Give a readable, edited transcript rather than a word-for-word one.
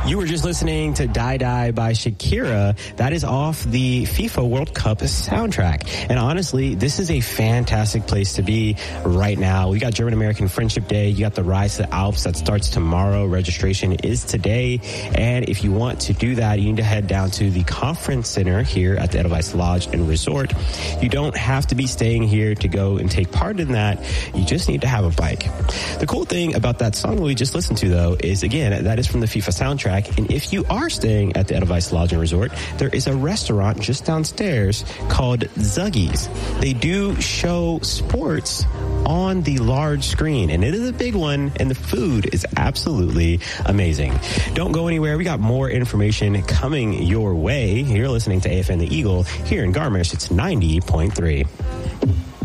You were just listening to Die Die by Shakira. That is off the FIFA World Cup soundtrack. And honestly, this is a fantastic place to be right now. We got German-American Friendship Day. You got the Rise to the Alps that starts tomorrow. Registration is today. And if you want to do that, you need to head down to the conference center here at the Edelweiss Lodge and Resort. You don't have to be staying here to go and take part in that. You just need to have a bike. The cool thing about that song we just listened to, though, is, again, that is from the FIFA soundtrack. And if you are staying at the Edelweiss Lodge and Resort, there is a restaurant just downstairs called Zuggy's. They do show sports on the large screen, and it is a big one, and the food is absolutely amazing. Don't go anywhere. We got more information coming your way. You're listening to AFN The Eagle here in Garmisch. It's 90.3.